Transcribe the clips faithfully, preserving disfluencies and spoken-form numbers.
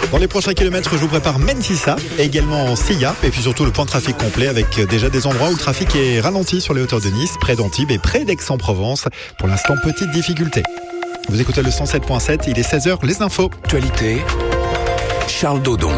Dans les prochains kilomètres, je vous prépare Mentissa, également Silla, et puis surtout le point de trafic complet avec déjà des endroits où le trafic est ralenti sur les hauteurs de Nice, près d'Antibes et près d'Aix-en-Provence. Pour l'instant, petite difficulté. Vous écoutez le cent sept point sept, il est seize heures, les infos. Actualité, Charles Dodon.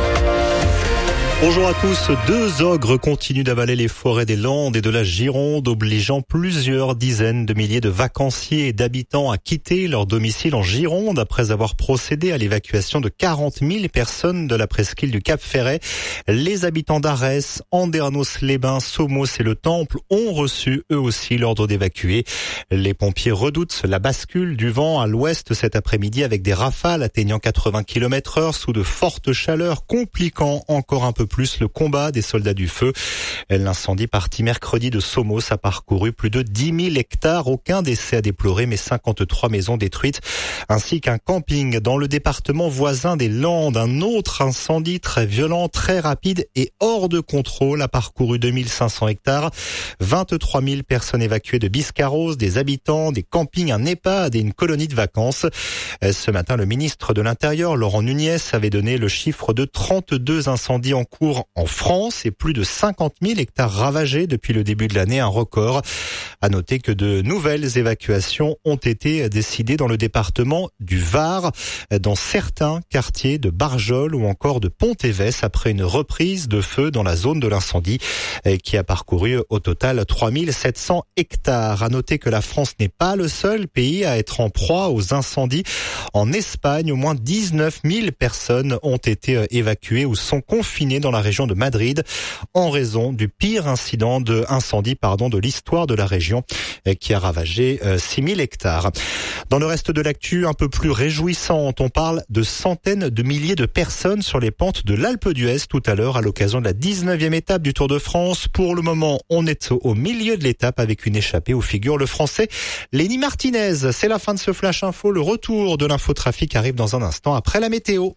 Bonjour à tous. Deux ogres continuent d'avaler les forêts des Landes et de la Gironde, obligeant plusieurs dizaines de milliers de vacanciers et d'habitants à quitter leur domicile en Gironde après avoir procédé à l'évacuation de quarante mille personnes de la presqu'île du Cap-Ferret. Les habitants d'Arès, Andernos-les-Bains, Somos et le Temple ont reçu eux aussi l'ordre d'évacuer. Les pompiers redoutent la bascule du vent à l'ouest cet après-midi avec des rafales atteignant quatre-vingts kilomètres heure sous de fortes chaleurs, compliquant encore un peu plus le combat des soldats du feu. L'incendie parti mercredi de Somos a parcouru plus de dix mille hectares. Aucun décès à déplorer, mais cinquante-trois maisons détruites, ainsi qu'un camping dans le département voisin des Landes. Un autre incendie très violent, très rapide et hors de contrôle a parcouru deux mille cinq cents hectares. vingt-trois mille personnes évacuées de Biscarrosse, des habitants, des campings, un EHPAD et une colonie de vacances. Ce matin, le ministre de l'Intérieur, Laurent Nunez, avait donné le chiffre de trente-deux incendies en cours en France et plus de cinquante mille hectares ravagés depuis le début de l'année, un record. À noter que de nouvelles évacuations ont été décidées dans le département du Var, dans certains quartiers de Barjol ou encore de Pont-Évès après une reprise de feu dans la zone de l'incendie qui a parcouru au total trois mille sept cents hectares. À noter que la France n'est pas le seul pays à être en proie aux incendies. En Espagne, au moins dix-neuf mille personnes ont été évacuées ou sont confinées dans la région de Madrid en raison du pire incident de incendie pardon, de l'histoire de la région qui a ravagé six mille hectares. Dans le reste de l'actu, un peu plus réjouissante, on parle de centaines de milliers de personnes sur les pentes de l'Alpe d'Huez tout à l'heure à l'occasion de la dix-neuvième étape du Tour de France. Pour le moment, on est au milieu de l'étape avec une échappée où figure le Français Lenny Martinez. C'est la fin de ce Flash Info. Le retour de l'infotrafic arrive dans un instant après la météo.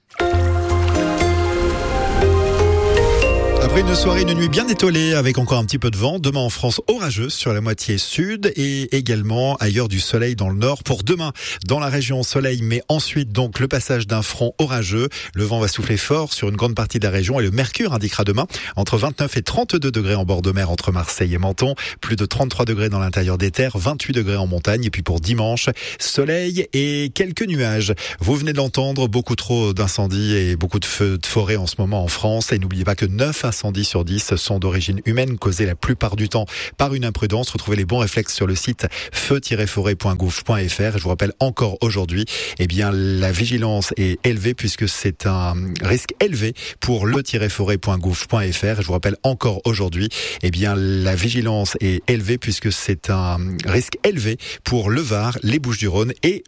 Après une soirée, une nuit bien étoilée avec encore un petit peu de vent, demain en France orageuse sur la moitié sud et également ailleurs du soleil dans le nord. Pour demain, dans la région soleil, mais ensuite donc le passage d'un front orageux. Le vent va souffler fort sur une grande partie de la région et le mercure indiquera demain entre vingt-neuf et trente-deux degrés en bord de mer entre Marseille et Menton, plus de trente-trois degrés dans l'intérieur des terres, vingt-huit degrés en montagne et puis pour dimanche, soleil et quelques nuages. Vous venez de l'entendre, beaucoup trop d'incendies et beaucoup de feux de forêt en ce moment en France et n'oubliez pas que neuf incendies sur dix sont d'origine humaine, causés la plupart du temps par une imprudence. Retrouvez les bons réflexes sur le site feu tiret forêt point gouv point f r. Je vous rappelle encore aujourd'hui, eh bien, la vigilance est élevée puisque c'est un risque élevé pour le tiret forêt point gouv point f r. Je vous rappelle encore aujourd'hui, eh bien, la vigilance est élevée puisque c'est un risque élevé pour le Var, les Bouches-du-Rhône et